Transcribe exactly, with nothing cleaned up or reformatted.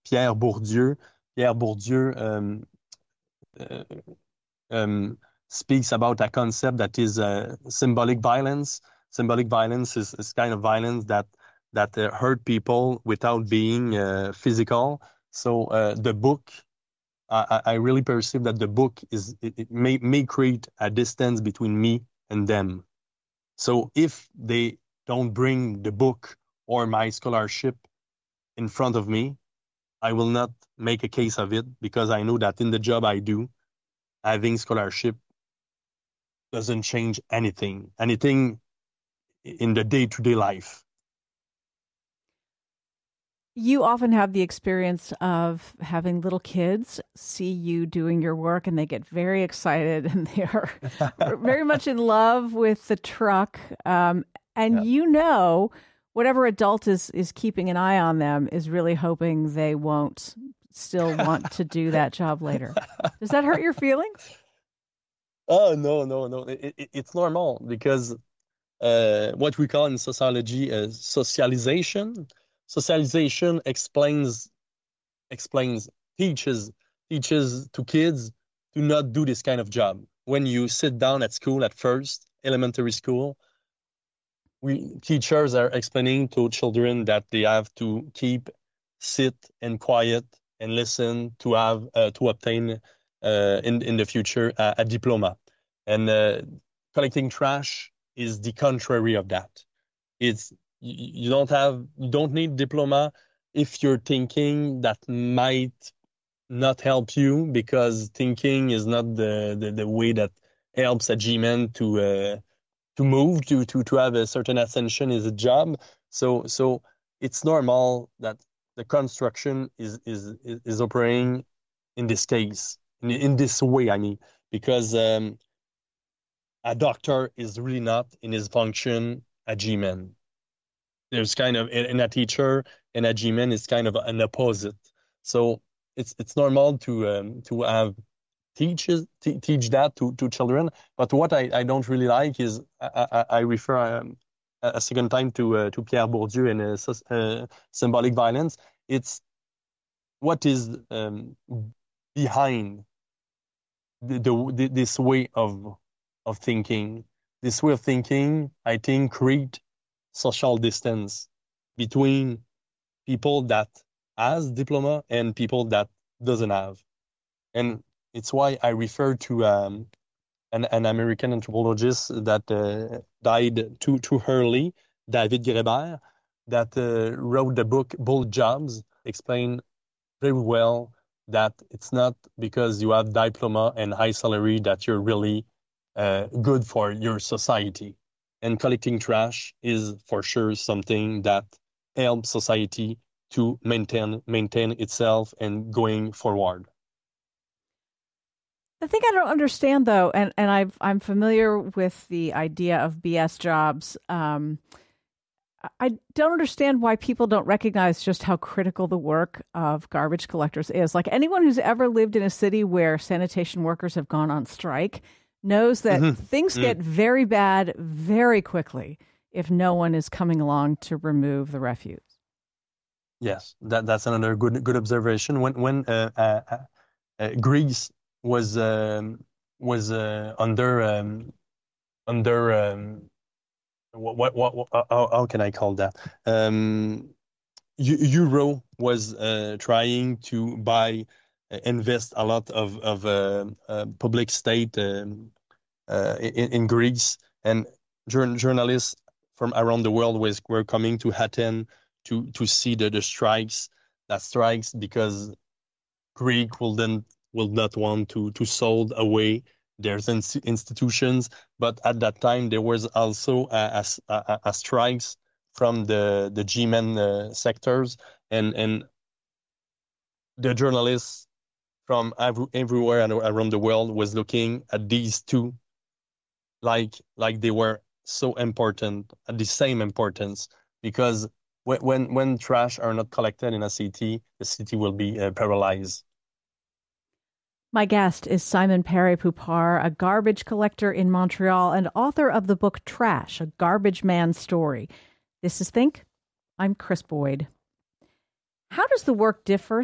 Pierre Bourdieu. Pierre Bourdieu um, uh, um, speaks about a concept that is uh, symbolic violence. Symbolic violence is, is kind of violence that that uh, hurt people without being uh, physical. So uh, the book, I, I really perceive that the book is it, it may may create a distance between me and them. So if they don't bring the book or my scholarship in front of me, I will not make a case of it because I know that in the job I do, having scholarship doesn't change anything, anything in the day-to-day life. You often have the experience of having little kids see you doing your work and they get very excited and they are very much in love with the truck. Um, and Yeah. you know, whatever adult is, is keeping an eye on them is really hoping they won't still want to do that job later. Does that hurt your feelings? Oh no, no, no! It, it, it's normal because uh, what we call in sociology uh, socialization. Socialization explains explains teaches teaches to kids to not do this kind of job. When you sit down at school at first, elementary school, we teachers are explaining to children that they have to keep sit and quiet and listen to have uh, to obtain uh, in in the future a, a diploma. And uh, collecting trash is the contrary of that. It's you, you don't have you don't need diploma if you're thinking that might not help you because thinking is not the the, the way that helps a G-man to uh, to move to to to have a certain ascension is a job. So so it's normal that the construction is is is is operating in this case in in this way. I mean, because um, a doctor is really not in his function a G-man. There's kind of in a teacher and a G-man is kind of an opposite. So it's it's normal to um, to have teaches te- teach that to, to children. But what I, I don't really like is I, I, I refer um, a a second time to uh, to Pierre Bourdieu and uh, sus- uh, symbolic violence. It's what is um, behind the, the, the this way of of thinking. This way of thinking, I think, create social distance between people that has diploma and people that doesn't have. And it's why I refer to um, an, an American anthropologist that uh, died too too early, David Graeber, that uh, wrote the book Bull Jobs, explained very well that it's not because you have diploma and high salary that you're really uh, good for your society. And collecting trash is for sure something that helps society to maintain maintain itself and going forward. The thing I don't understand, though, and, and I've, I'm familiar with the idea of B S jobs. Um, I don't understand why people don't recognize just how critical the work of garbage collectors is. Like anyone who's ever lived in a city where sanitation workers have gone on strike knows that Mm-hmm. things Mm. get very bad very quickly if no one is coming along to remove the refuse. Yes, that that's another good good observation. When when uh, uh, uh, uh, Greece was um, was uh, under um, under um, what what, what, what how, how can I call that? Um, Eu- Euro was uh, trying to buy uh, invest a lot of of uh, uh, public state um, uh, in, in Greece, and jour- journalists from around the world was were coming to Athens to to see the, the strikes that strikes because Greek will then will not want to to sold away their ins- institutions. But at that time, there was also a, a, a, a strikes from the the G-men uh, sectors, and and the journalists from every, everywhere around the world was looking at these two like like they were so important, at the same importance, because when when when trash are not collected in a city, the city will be uh, paralyzed. My guest is Simon Perry Poupart, a garbage collector in Montreal and author of the book Trash, A Garbage Man's Story. This is Think. I'm Chris Boyd. How does the work differ